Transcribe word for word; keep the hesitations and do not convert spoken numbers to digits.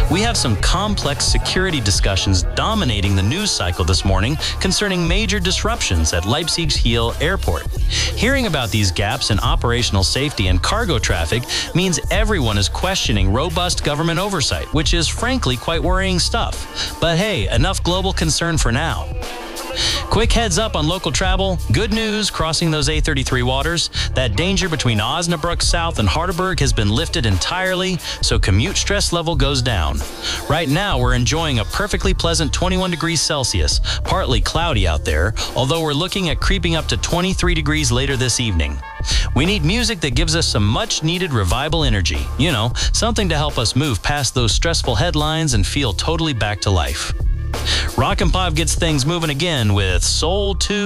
We have some complex security discussions dominating the news cycle this morning concerning major disruptions at Leipzig's Heel Airport. Hearing about these gaps in operational safety and cargo traffic means everyone is questioning robust government oversight, which is frankly quite worrying stuff. But hey, enough global concern for now. Quick heads up on local travel. Good news crossing those A thirty-three waters. That danger between Osnabrück South and Hardenberg has been lifted entirely, so commute stress level goes down. Right now, we're enjoying a perfectly pleasant twenty-one degrees Celsius, partly cloudy out there, although we're looking at creeping up to twenty-three degrees later this evening. We need music that gives us some much-needed revival energy. You know, something to help us move past those stressful headlines and feel totally back to life. Rock and Pop gets things moving again with Soul two.